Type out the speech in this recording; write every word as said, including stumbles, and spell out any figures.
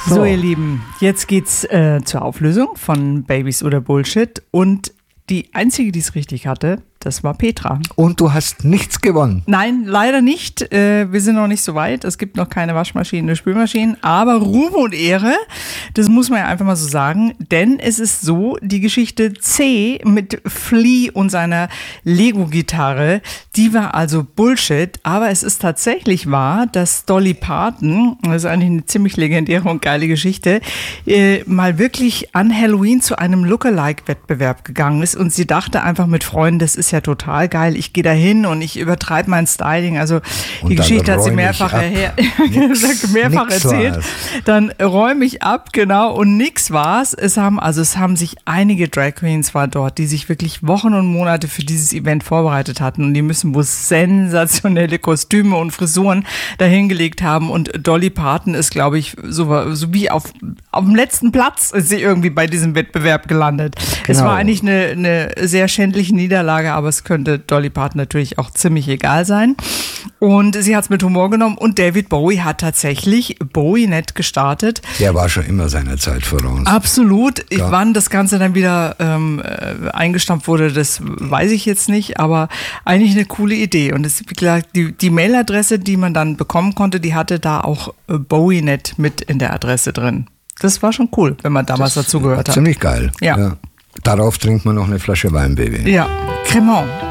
So, so ihr Lieben, jetzt geht's äh, zur Auflösung von Babys oder Bullshit und die einzige, die es richtig hatte, das war Petra. Und du hast nichts gewonnen? Nein, leider nicht. Äh, wir sind noch nicht so weit. Es gibt noch keine Waschmaschinen oder Spülmaschinen. Aber Ruhm und Ehre, das muss man ja einfach mal so sagen. Denn es ist so, die Geschichte C mit Flea und seiner Lego-Gitarre, die war also Bullshit. Aber es ist tatsächlich wahr, dass Dolly Parton, das ist eigentlich eine ziemlich legendäre und geile Geschichte, äh, mal wirklich an Halloween zu einem Lookalike-Wettbewerb gegangen ist. Und sie dachte einfach mit Freunden, das ist ja total geil, ich gehe da hin und ich übertreibe mein Styling. Also die und Geschichte hat sie mehrfach, her, nix, mehrfach nix erzählt. War's. Dann räume ich ab, genau, und nix war's. Es haben, also es haben sich einige Drag Queens war dort, die sich wirklich Wochen und Monate für dieses Event vorbereitet hatten und die müssen wohl sensationelle Kostüme und Frisuren dahingelegt haben und Dolly Parton ist, glaube ich, so, so wie auf, auf dem letzten Platz ist sie irgendwie bei diesem Wettbewerb gelandet. Genau. Es war eigentlich eine, eine sehr schändliche Niederlage, aber es könnte Dolly Parton natürlich auch ziemlich egal sein. Und sie hat es mit Humor genommen und David Bowie hat tatsächlich Bowie-Net gestartet. Der war schon immer seiner Zeit voraus. Absolut. Ja. Wann das Ganze dann wieder ähm, eingestampft wurde, das weiß ich jetzt nicht, aber eigentlich eine coole Idee. Und das, wie gesagt, die, die Mailadresse, die man dann bekommen konnte, die hatte da auch Bowie-Net mit in der Adresse drin. Das war schon cool, wenn man damals dazu gehört hat. Ziemlich geil. Ja. ja. Darauf trinkt man noch eine Flasche Wein, Baby. Ja, Cremant.